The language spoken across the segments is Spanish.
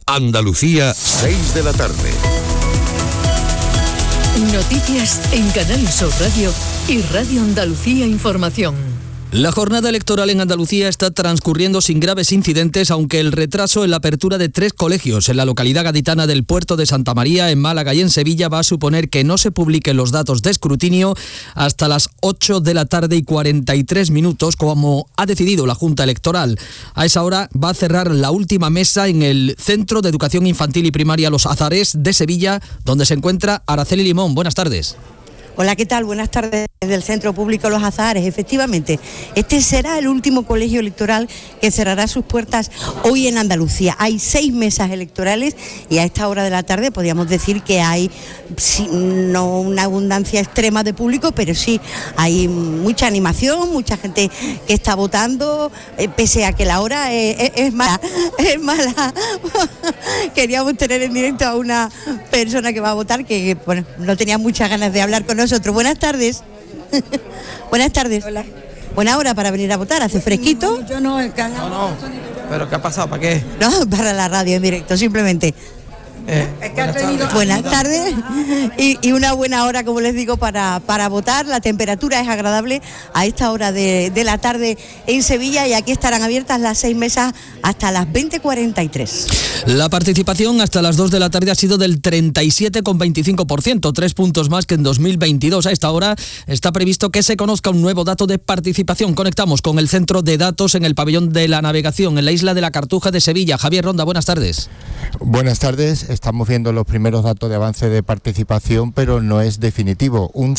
Andalucía, 6 de la tarde. Noticias en Canal Sur Radio y Radio Andalucía Información. La jornada electoral en Andalucía está transcurriendo sin graves incidentes, aunque el retraso en la apertura de 3 colegios en la localidad gaditana del Puerto de Santa María, en Málaga y en Sevilla va a suponer que no se publiquen los datos de escrutinio hasta las 8 de la tarde y 43 minutos, como ha decidido la Junta Electoral. A esa hora va a cerrar la última mesa en el Centro de Educación Infantil y Primaria Los Azares de Sevilla, donde se encuentra Araceli Limón. Buenas tardes. Hola, ¿qué tal? Buenas tardes del Centro Público Los Azares. Efectivamente, este será el último colegio electoral que cerrará sus puertas hoy en Andalucía. Hay 6 mesas electorales y a esta hora de la tarde podríamos decir que hay, sí, no una abundancia extrema de público, pero sí hay mucha animación, mucha gente que está votando, pese a que la hora es mala. Queríamos tener en directo a una persona que va a votar que bueno, no tenía muchas ganas de hablar con nosotros. Buenas tardes. Buenas tardes. Hola. Buena hora para venir a votar, hace fresquito. Yo no, el canal. No, pero ¿qué ha pasado? ¿Para qué? No, para la radio en directo, simplemente. Buenas tardes y una buena hora, como les digo, para votar. La temperatura es agradable a esta hora de la tarde en Sevilla y aquí estarán abiertas las 6 mesas hasta las 20:43. La participación hasta las 2 de la tarde ha sido del 37,25%, 3 puntos más que en 2022. A esta hora está previsto que se conozca un nuevo dato de participación. Conectamos con el centro de datos en el pabellón de la navegación en la isla de la Cartuja de Sevilla. Javier Ronda, buenas tardes. Buenas tardes. Estamos viendo los primeros datos de avance de participación, pero no es definitivo. Un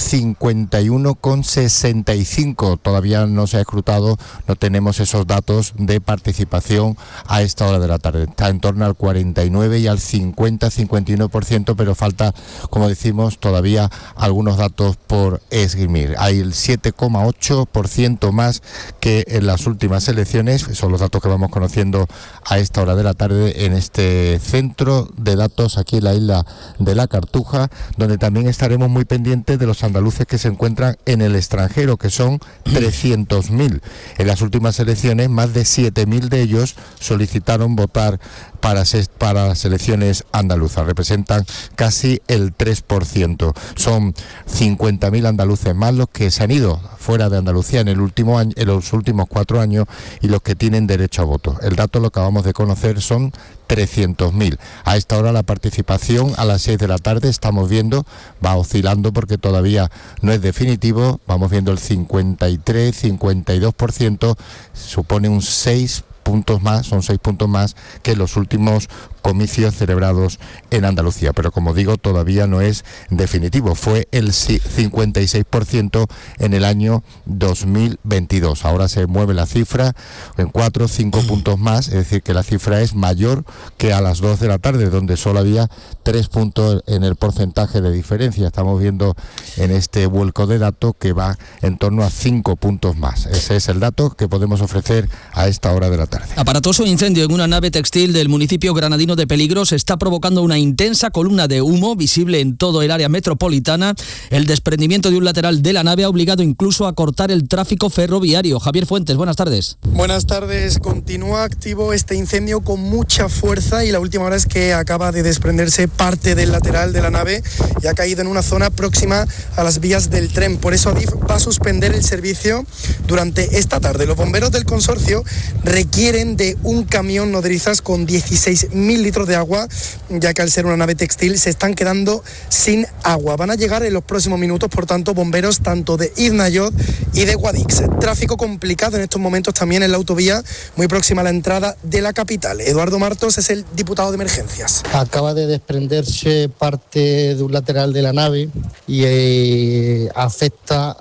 51,65. Todavía no se ha escrutado, no tenemos esos datos de participación a esta hora de la tarde. Está en torno al 49 y al 50-51%, pero falta, como decimos, todavía algunos datos por esgrimir. Hay el 7,8% más que en las últimas elecciones. Son los datos que vamos conociendo a esta hora de la tarde en este centro de datos aquí en la isla de la Cartuja, donde también estaremos muy pendientes de los andaluces que se encuentran en el extranjero, que son 300.000. En las últimas elecciones, más de 7.000 de ellos solicitaron votar para las elecciones andaluzas. Representan casi el 3%. Son 50.000 andaluces más los que se han ido fuera de Andalucía en los últimos 4 años y los que tienen derecho a voto. El dato lo acabamos de conocer, son 300.000. A esta hora la participación a las 6 de la tarde estamos viendo, va oscilando porque todavía no es definitivo, vamos viendo el 53-52%, supone un 6 puntos más, son 6 puntos más que los últimos comicios celebrados en Andalucía, pero como digo, todavía no es definitivo. Fue el 56% en el año 2022. Ahora se mueve la cifra en 4 o 5 puntos más, es decir, que la cifra es mayor que a las 2 de la tarde, donde solo había 3 puntos en el porcentaje de diferencia. Estamos viendo en este vuelco de datos que va en torno a 5 puntos más. Ese es el dato que podemos ofrecer a esta hora de la tarde. Aparatoso incendio en una nave textil del municipio granadino de Peligros está provocando una intensa columna de humo visible en todo el área metropolitana. El desprendimiento de un lateral de la nave ha obligado incluso a cortar el tráfico ferroviario. Javier Fuentes, buenas tardes. Buenas tardes. Continúa activo este incendio con mucha fuerza y la última hora es que acaba de desprenderse parte del lateral de la nave y ha caído en una zona próxima a las vías del tren. Por eso Adif va a suspender el servicio durante esta tarde. Los bomberos del consorcio requieren de un camión nodrizas con 16.000 litros de agua, ya que al ser una nave textil se están quedando sin agua. Van a llegar en los próximos minutos, por tanto, bomberos tanto de Iznayod y de Guadix. Tráfico complicado en estos momentos también en la autovía, muy próxima a la entrada de la capital. Eduardo Martos es el diputado de emergencias. Acaba de desprenderse parte de un lateral de la nave y afecta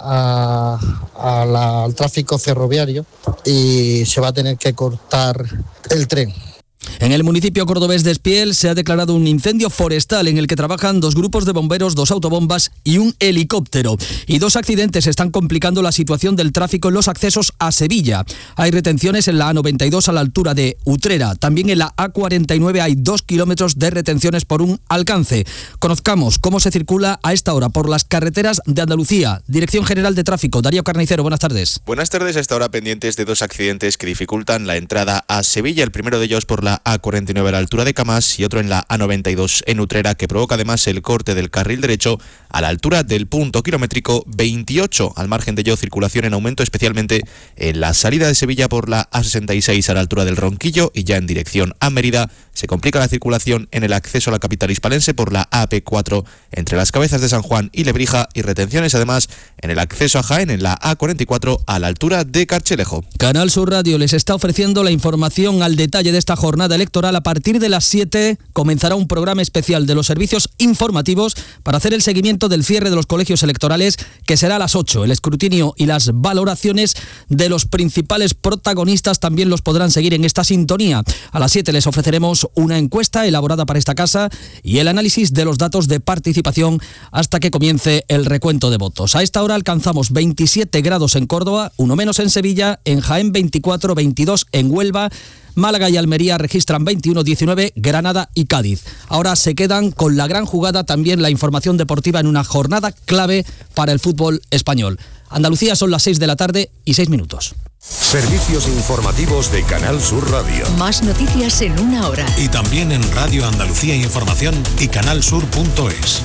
al tráfico ferroviario y se va a tener que cortar el tren. En el municipio cordobés de Espiel se ha declarado un incendio forestal en el que trabajan 2 grupos de bomberos, 2 autobombas y un helicóptero. Y 2 accidentes están complicando la situación del tráfico en los accesos a Sevilla. Hay retenciones en la A92 a la altura de Utrera. También en la A49 hay 2 kilómetros de retenciones por un alcance. Conozcamos cómo se circula a esta hora por las carreteras de Andalucía. Dirección General de Tráfico, Darío Carnicero, buenas tardes. Buenas tardes, a esta hora pendientes de 2 accidentes que dificultan la entrada a Sevilla. El primero de ellos por por la A49 a la altura de Camás y otro en la A92 en Utrera, que provoca además el corte del carril derecho a la altura del punto kilométrico 28. Al margen de ello, circulación en aumento, especialmente en la salida de Sevilla por la A66 a la altura del Ronquillo, y ya en dirección a Mérida se complica la circulación en el acceso a la capital hispalense por la AP4 entre las Cabezas de San Juan y Lebrija, y retenciones además en el acceso a Jaén en la A44 a la altura de Carchelejo. Canal Sur Radio les está ofreciendo la información al detalle de esta jornada electoral. A partir de las 7 comenzará un programa especial de los servicios informativos para hacer el seguimiento del cierre de los colegios electorales, que será a las 8. El escrutinio y las valoraciones de los principales protagonistas también los podrán seguir en esta sintonía. A las 7 les ofreceremos una encuesta elaborada para esta casa y el análisis de los datos de participación hasta que comience el recuento de votos. A esta hora alcanzamos 27 grados en Córdoba, uno menos en Sevilla, en Jaén 24, 22 en Huelva, Málaga y Almería registran 21, 19, Granada y Cádiz. Ahora se quedan con la gran jugada, también la información deportiva en una jornada clave para el fútbol español. Andalucía, son las 6 de la tarde y 6 minutos. Servicios informativos de Canal Sur Radio. Más noticias en una hora. Y también en Radio Andalucía Información y canalsur.es.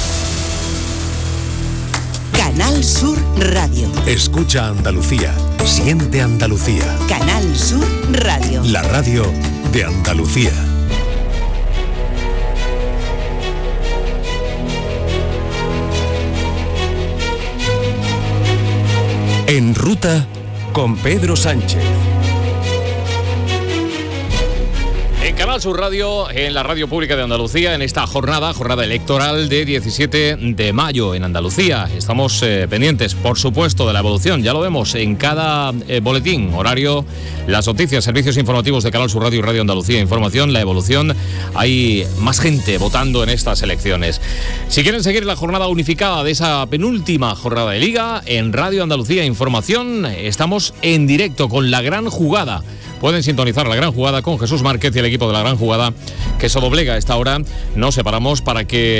Canal Sur Radio. Escucha Andalucía. Siente Andalucía. Canal Sur Radio. La radio de Andalucía. En ruta con Pedro Sánchez. En Canal Sur Radio, en la radio pública de Andalucía, en esta jornada electoral de 17 de mayo en Andalucía. Estamos pendientes, por supuesto, de la evolución. Ya lo vemos en cada boletín, horario, las noticias, servicios informativos de Canal Sur Radio y Radio Andalucía Información, la evolución. Hay más gente votando en estas elecciones. Si quieren seguir la jornada unificada de esa penúltima jornada de Liga, en Radio Andalucía Información estamos en directo con La Gran Jugada. Pueden sintonizar La Gran Jugada con Jesús Márquez y el equipo de La Gran Jugada, que se doblega a esta hora. Nos separamos para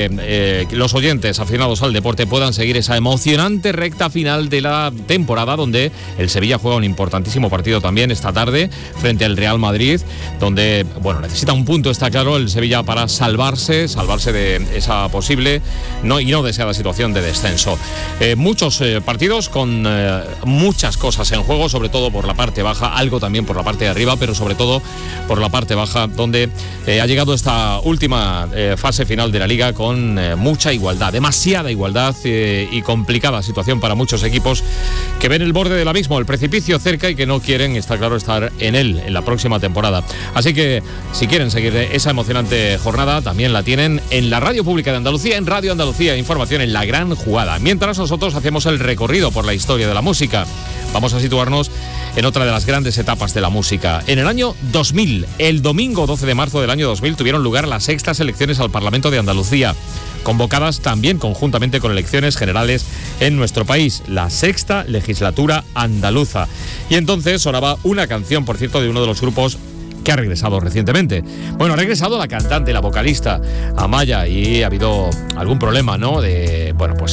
que los oyentes aficionados al deporte puedan seguir esa emocionante recta final de la temporada, donde el Sevilla juega un importantísimo partido también esta tarde frente al Real Madrid, donde, bueno, necesita un punto, está claro, el Sevilla para salvarse de esa posible y no deseada situación de descenso. Muchos partidos con muchas cosas en juego, sobre todo por la parte baja, algo también por la parte de arriba, pero sobre todo por la parte baja, donde ha llegado esta última fase final de la Liga con mucha igualdad, demasiada igualdad y complicada situación para muchos equipos que ven el borde del abismo, el precipicio cerca, y que no quieren, está claro, estar en él en la próxima temporada. Así que si quieren seguir esa emocionante jornada, también la tienen en la radio pública de Andalucía, en Radio Andalucía Información, en La Gran Jugada. Mientras nosotros hacemos el recorrido por la historia de la música, vamos a situarnos en otra de las grandes etapas de la música. En el año 2000, el domingo 12 de marzo del año 2000, tuvieron lugar las sextas elecciones al Parlamento de Andalucía, convocadas también conjuntamente con elecciones generales en nuestro país, la sexta legislatura andaluza. Y entonces sonaba una canción, por cierto, de uno de los grupos que ha regresado recientemente. Bueno, ha regresado la cantante, la vocalista Amaya, y ha habido algún problema, ¿no? De,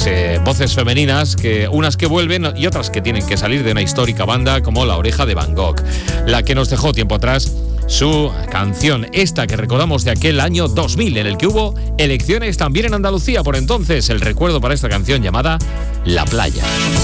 voces femeninas, que unas que vuelven y otras que tienen que salir de una histórica banda como La Oreja de Van Gogh, la que nos dejó tiempo atrás su canción, esta que recordamos de aquel año 2000, en el que hubo elecciones también en Andalucía por entonces. El recuerdo para esta canción llamada La Playa.